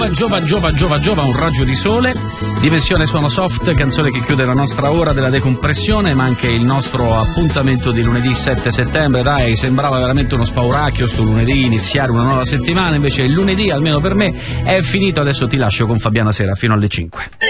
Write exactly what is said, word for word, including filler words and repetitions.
Giova, giova, giova, giova, un raggio di sole, dimensione suono soft, canzone che chiude la nostra ora della decompressione, ma anche il nostro appuntamento di lunedì sette settembre. Dai, sembrava veramente uno spauracchio sto lunedì, iniziare una nuova settimana, invece il lunedì, almeno per me, è finito. Adesso ti lascio con Fabiana Sera fino alle cinque.